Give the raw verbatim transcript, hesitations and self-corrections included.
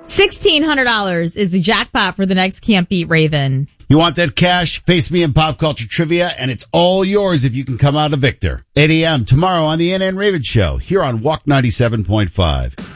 sixteen hundred dollars is the jackpot for the next Can't Beat Raven. You want that cash? Face me in pop culture trivia, and it's all yours if you can come out a victor. eight a.m. tomorrow on the N N Raven Show, here on Walk ninety-seven point five.